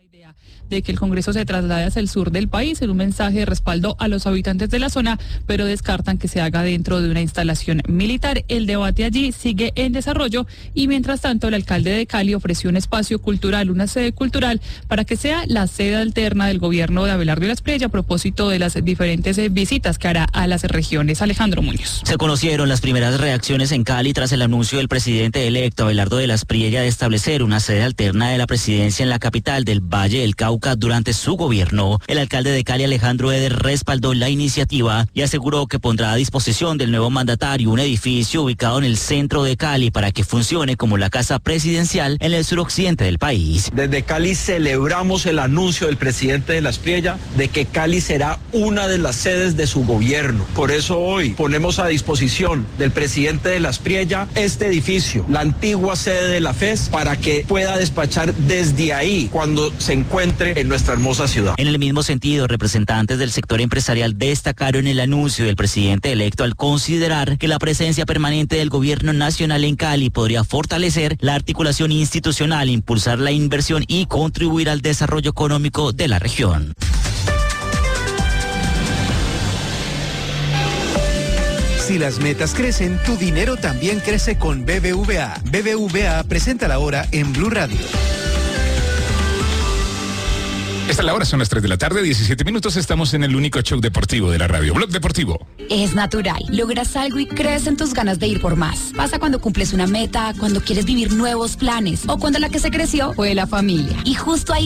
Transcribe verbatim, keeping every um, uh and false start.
De que el Congreso se traslade hacia el sur del país en un mensaje de respaldo a los habitantes de la zona, pero descartan que se haga dentro de una instalación militar. El debate allí sigue en desarrollo y mientras tanto el alcalde de Cali ofreció un espacio cultural, una sede cultural, para que sea la sede alterna del gobierno de Abelardo Illasprilla a propósito de las diferentes visitas que hará a las regiones. Alejandro Muñoz. Se conocieron las primeras reacciones en Cali tras el anuncio del presidente electo Abelardo Illasprilla de establecer una sede alterna de la presidencia en la capital del Valle del Cauca durante su gobierno. El alcalde de Cali, Alejandro Eder, respaldó la iniciativa y aseguró que pondrá a disposición del nuevo mandatario un edificio ubicado en el centro de Cali para que funcione como la casa presidencial en el suroccidente del país. Desde Cali celebramos el anuncio del presidente de Illasprilla de que Cali será una de las sedes de su gobierno. Por eso hoy ponemos a disposición del presidente de Illasprilla este edificio, la antigua sede de la F E S, para que pueda despachar desde ahí cuando se encuentre en nuestra hermosa ciudad. En el mismo sentido, representantes del sector empresarial destacaron el anuncio del presidente electo al considerar que la presencia permanente del gobierno nacional en Cali podría fortalecer la articulación institucional, impulsar la inversión y contribuir al desarrollo económico de la región. Si las metas crecen, tu dinero también crece con B B V A. B B V A presenta la hora en Blue Radio. Esta es la hora, son las tres de la tarde, diecisiete minutos, estamos en el único show deportivo de la radio, Blog Deportivo. Es natural, logras algo y crees en tus ganas de ir por más. Pasa cuando cumples una meta, cuando quieres vivir nuevos planes o cuando la que se creció fue la familia. Y justo ahí